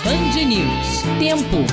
Band News. Tempo.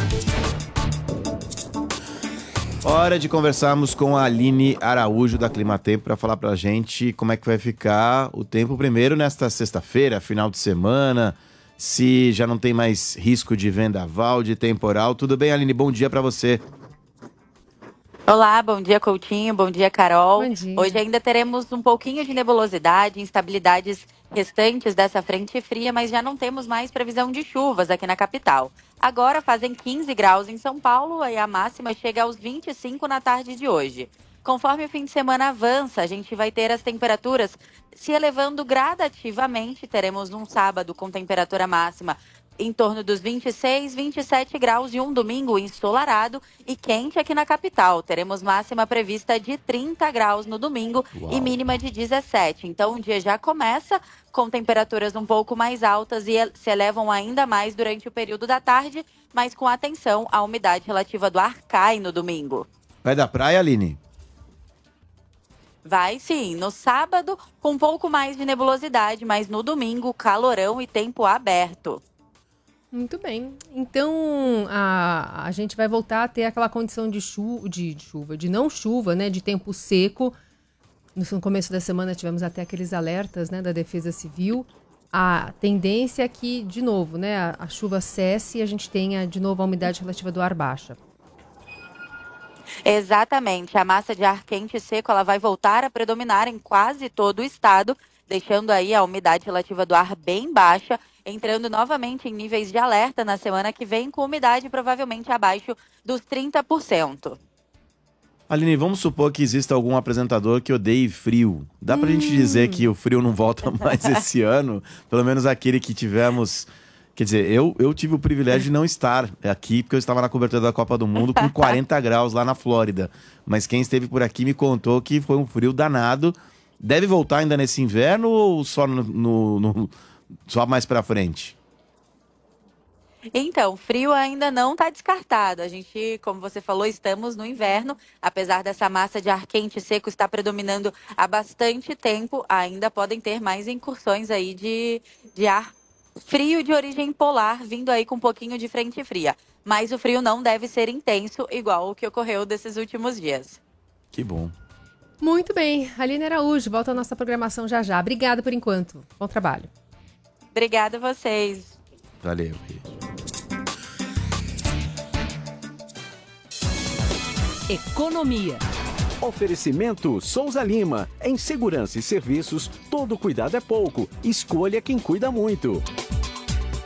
Hora de conversarmos com a Aline Araújo da Climatempo para falar pra gente como é que vai ficar o tempo primeiro nesta sexta-feira, final de semana, se já não tem mais risco de vendaval, de temporal. Tudo bem, Aline? Bom dia para você. Olá, bom dia Coutinho, bom dia Carol. Bom dia. Hoje ainda teremos um pouquinho de nebulosidade, instabilidades restantes dessa frente fria, mas já não temos mais previsão de chuvas aqui na capital. Agora fazem 15 graus em São Paulo e a máxima chega aos 25 na tarde de hoje. Conforme o fim de semana avança, a gente vai ter as temperaturas se elevando gradativamente. Teremos um sábado com temperatura máxima em torno dos 26, 27 graus e um domingo ensolarado e quente aqui na capital. Teremos máxima prevista de 30 graus no domingo e mínima de 17. Então o dia já começa com temperaturas um pouco mais altas e se elevam ainda mais durante o período da tarde, mas com atenção, a umidade relativa do ar cai no domingo. Vai da praia, Aline? Vai sim, no sábado com um pouco mais de nebulosidade, mas no domingo calorão e tempo aberto. Muito bem. Então, a gente vai voltar a ter aquela condição de chuva, de não chuva, né? De tempo seco. No começo da semana tivemos até aqueles alertas, né, da Defesa Civil. A tendência é que, de novo, né, a chuva cesse e a gente tenha, de novo, a umidade relativa do ar baixa. Exatamente. A massa de ar quente e seco ela vai voltar a predominar em quase todo o estado, deixando aí a umidade relativa do ar bem baixa, entrando novamente em níveis de alerta na semana que vem, com umidade provavelmente abaixo dos 30%. Aline, vamos supor que exista algum apresentador que odeie frio. Dá pra gente dizer que o frio não volta mais esse ano? Pelo menos aquele que tivemos... Quer dizer, eu tive o privilégio de não estar aqui, porque eu estava na cobertura da Copa do Mundo com 40 graus lá na Flórida. Mas quem esteve por aqui me contou que foi um frio danado. Deve voltar ainda nesse inverno ou só só mais pra frente? Então, frio ainda não está descartado. A gente, como você falou, estamos no inverno. Apesar dessa massa de ar quente e seco estar predominando há bastante tempo, ainda podem ter mais incursões aí de ar frio de origem polar, vindo aí com um pouquinho de frente fria. Mas o frio não deve ser intenso, igual o que ocorreu desses últimos dias. Que bom. Muito bem. Aline Araújo, volta à nossa programação já já. Obrigada por enquanto. Bom trabalho. Obrigada a vocês. Valeu. Economia. Oferecimento Souza Lima. Em segurança e serviços, todo cuidado é pouco. Escolha quem cuida muito.